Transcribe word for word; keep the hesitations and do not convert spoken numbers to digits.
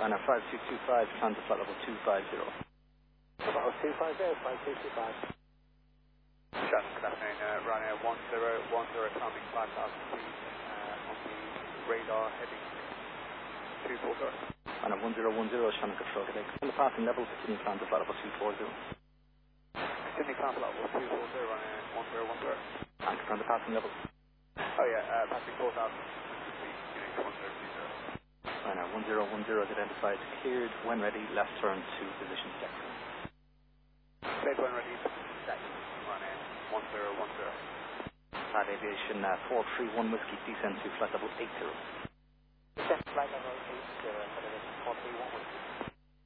Runner five two two five, transit flight level two five zero. Level two five zero, five two two five. Shutter, good afternoon, uh, Ryanair one zero one zero, climbing five thousand feet uh, on the radar heading two four zero. Runner one zero one zero, Shannon Control, good day. On the passing level, continue transit flight level two four zero. Continue climb level two four zero, Ryanair one zero one zero. Thanks, on the passing level. Oh yeah, uh, passing four thousand feet, unit one zero two zero. Runner one zero one zero is identified, cleared, when ready, left turn to position check. State when ready, check. Ryanair one zero one zero. Flight Aviation uh, four three one Whiskey, descend to flight level eight zero. Descend to flight level eight zero, four three one Whiskey.